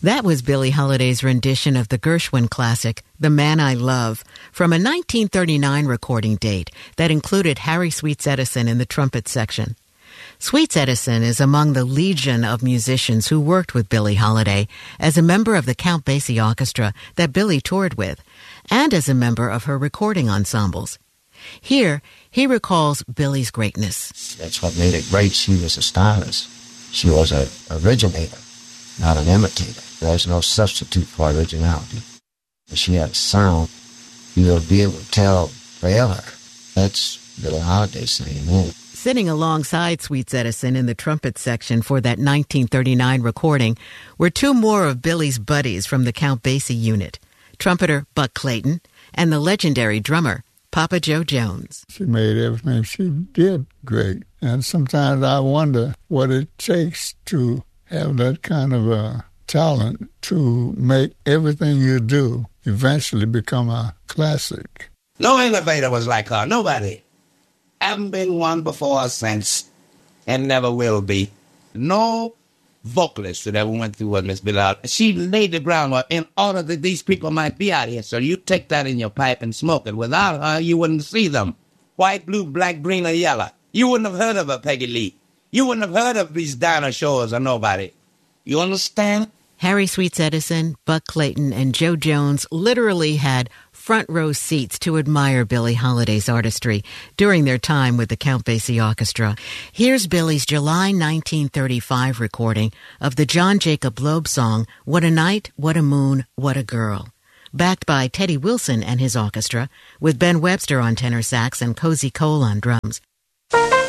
That was Billie Holiday's rendition of the Gershwin classic, The Man I Love, from a 1939 recording date that included Harry Sweets Edison in the trumpet section. Sweets Edison is among the legion of musicians who worked with Billie Holiday as a member of the Count Basie Orchestra that Billie toured with, and as a member of her recording ensembles. Here, he recalls Billie's greatness. That's what made it great. She was a stylist. She was an originator, not an imitator. There's no substitute for originality. If she had a sound, you'll be able to tell forever. That's Billie Holiday saying that. Sitting alongside Sweets Edison in the trumpet section for that 1939 recording were two more of Billie's buddies from the Count Basie unit, trumpeter Buck Clayton and the legendary drummer Papa Joe Jones. She made everything she did great, and sometimes I wonder what it takes to have that kind of a talent to make everything you do eventually become a classic. No innovator was like her, nobody. Haven't been one before or since, and never will be. No vocalist that ever went through what Miss Billie Holiday. She laid the groundwork in order that these people might be out here. So you take that in your pipe and smoke it. Without her, you wouldn't see them. White, blue, black, green, or yellow. You wouldn't have heard of her, Peggy Lee. You wouldn't have heard of these Dinah Shores or nobody. You understand? Harry Sweets Edison, Buck Clayton, and Joe Jones literally had front row seats to admire Billie Holiday's artistry during their time with the Count Basie Orchestra. Here's Billie's July 1935 recording of the John Jacob Loeb song, What a Night, What a Moon, What a Girl, backed by Teddy Wilson and his orchestra, with Ben Webster on tenor sax and Cozy Cole on drums.